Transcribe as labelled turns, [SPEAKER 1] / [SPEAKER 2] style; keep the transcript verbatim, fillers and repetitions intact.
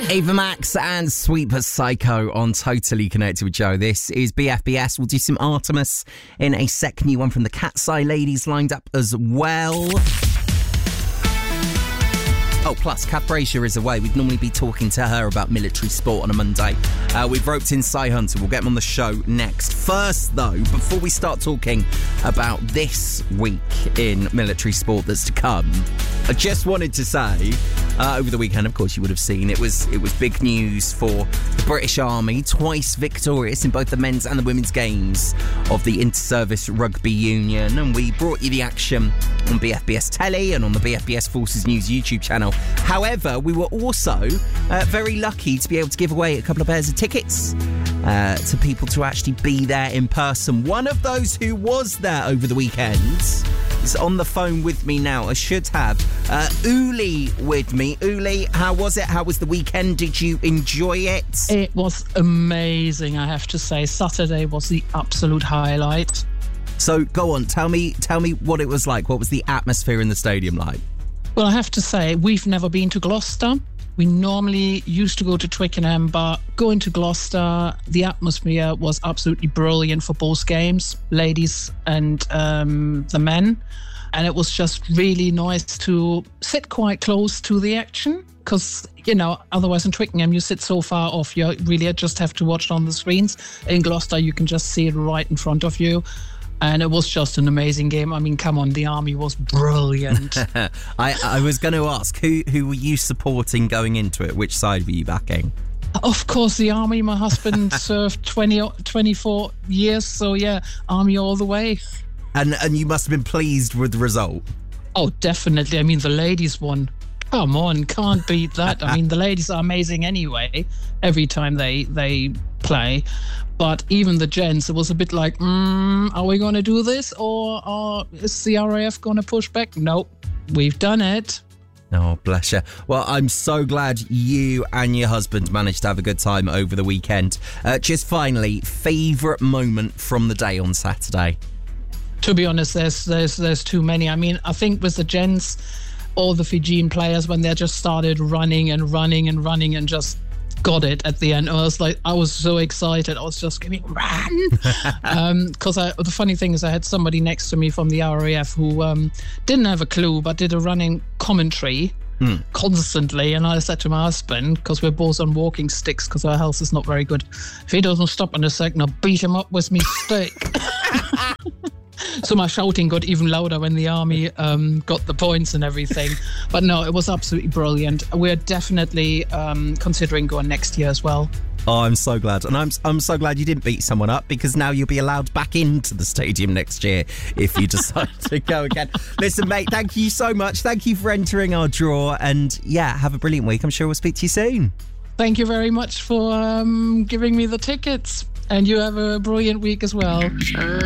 [SPEAKER 1] Ava Max and Sweet But Psycho on Totally Connected with Joe. This is B F B S. We'll do some Artemis in a sec. New one from the Cat's Eye Ladies lined up as well. Oh, plus, Kath Brazier is away. We'd normally be talking to her about military sport on a Monday. Uh, we've roped in Cy Hunter. We'll get him on the show next. First, though, before we start talking about this week in military sport that's to come, I just wanted to say, uh, over the weekend, of course, you would have seen, it was it was big news for the British Army, twice victorious in both the men's and the women's games of the Inter-Service Rugby Union. And we brought you the action on B F B S Telly and on the B F B S Forces News YouTube channel. However, we were also uh, very lucky to be able to give away a couple of pairs of tickets uh, to people to actually be there in person. One of those who was there over the weekend is on the phone with me now. I should have uh, Uli with me. Uli, how was it? How was the weekend? Did you enjoy it?
[SPEAKER 2] It was amazing, I have to say. Saturday was the absolute highlight.
[SPEAKER 1] So go on, tell me, tell me what it was like. What was the atmosphere in the stadium like?
[SPEAKER 2] Well, I have to say, we've never been to Gloucester. We normally used to go to Twickenham, but going to Gloucester, the atmosphere was absolutely brilliant for both games, ladies and um, the men. And it was just really nice to sit quite close to the action because, you know, otherwise in Twickenham, you sit so far off, you really just have to watch it on the screens. In Gloucester, you can just see it right in front of you. And it was just an amazing game. I mean, come on, the Army was brilliant.
[SPEAKER 1] I, I was going to ask, who who were you supporting going into it? Which side were you backing?
[SPEAKER 2] Of course, the Army. My husband served twenty, twenty-four years, so yeah, Army all the way.
[SPEAKER 1] And and you must have been pleased with the result.
[SPEAKER 2] Oh, definitely. I mean, the ladies won. Come on, can't beat that. I mean, the ladies are amazing anyway, every time they they play. But even the gents, it was a bit like, mm, are we going to do this? Or, or is the R A F going to push back? Nope, we've done it.
[SPEAKER 1] Oh, bless you. Well, I'm so glad you and your husband managed to have a good time over the weekend. Uh, just finally, favourite moment from the day on Saturday?
[SPEAKER 2] To be honest, there's there's there's too many. I mean, I think with the gents, all the Fijian players, when they just started running and running and running and just got it at the end, I was like, I was so excited. I was just screaming, run! Because um, the funny thing is, I had somebody next to me from the R A F who um, didn't have a clue, but did a running commentary mm. constantly. And I said to my husband, because we're both on walking sticks, because our health is not very good, if he doesn't stop in a second, I'll beat him up with me stick. So my shouting got even louder when the Army um, got the points and everything. But no, it was absolutely brilliant. We're definitely um, considering going next year as well.
[SPEAKER 1] Oh, I'm so glad. And I'm I'm so glad you didn't beat someone up, because now you'll be allowed back into the stadium next year if you decide to go again. Listen, mate, thank you so much. Thank you for entering our draw. And yeah, have a brilliant week. I'm sure we'll speak to you soon.
[SPEAKER 2] Thank you very much for um, giving me the tickets. And you have a brilliant week as well.